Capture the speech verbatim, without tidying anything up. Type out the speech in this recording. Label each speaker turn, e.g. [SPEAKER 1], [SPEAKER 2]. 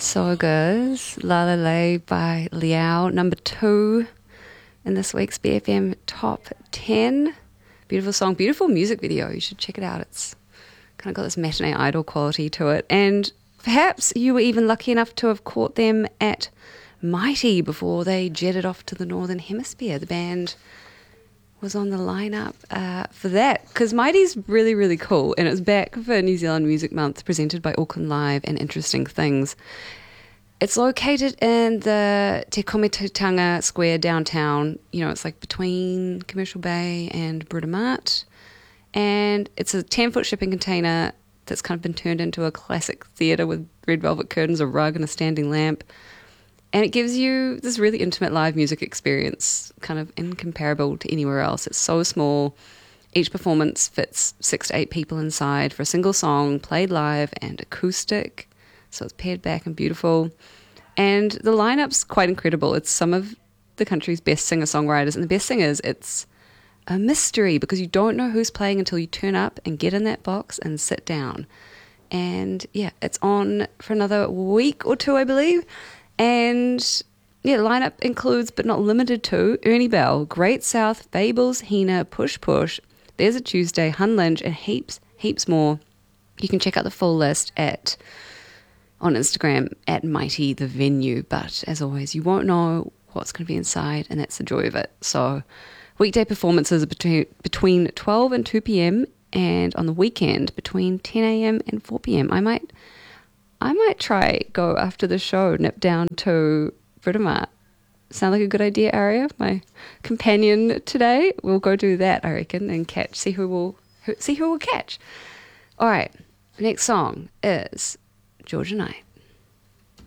[SPEAKER 1] So good. La La La by Liao, number two in this week's B F M Top ten. Beautiful song, beautiful music video. You should check it out. It's kind of got this matinee idol quality to it. And perhaps you were even lucky enough to have caught them at Mighty before they jetted off to the Northern Hemisphere. The band was on the lineup uh, for that because Mighty's really, really cool, and it's back for New Zealand Music Month presented by Auckland Live and Interesting Things. It's located in the Te Komititanga Square downtown. You know, it's like between Commercial Bay and Britomart, and it's a ten-foot shipping container that's kind of been turned into a classic theatre with red velvet curtains, a rug and a standing lamp. And it gives you this really intimate live music experience, kind of incomparable to anywhere else. It's so small. Each performance fits six to eight people inside for a single song, played live and acoustic. So it's pared back and beautiful. And the lineup's quite incredible. It's some of the country's best singer-songwriters. And the best thing is it's a mystery because you don't know who's playing until you turn up and get in that box and sit down. And yeah, it's on for another week or two, I believe. And yeah, the lineup includes, but not limited to, Ernie Bell, Great South, Fables, Hina, Push Push, There's a Tuesday, Hun Lynch, and heaps, heaps more. You can check out the full list at on Instagram at Mighty the Venue. But as always, you won't know what's going to be inside, and that's the joy of it. So weekday performances are between between twelve and two p.m. and on the weekend between ten a.m. and four p.m. I might. I might try go after the show, nip down to Britomart. Sound like a good idea, Aria, my companion today? We'll go do that, I reckon, and catch, see who will, who, see who will catch. All right, next song is Georgia Knight.